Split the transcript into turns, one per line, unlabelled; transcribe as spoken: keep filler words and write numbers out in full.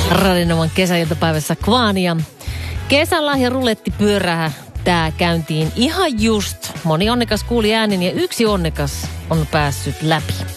Radinoman kesäiltapäivässä Kvaania. Kesälahja ruletti pyörää tää käyntiin ihan just. Moni onnekas kuuli äänen ja yksi onnekas on päässyt läpi.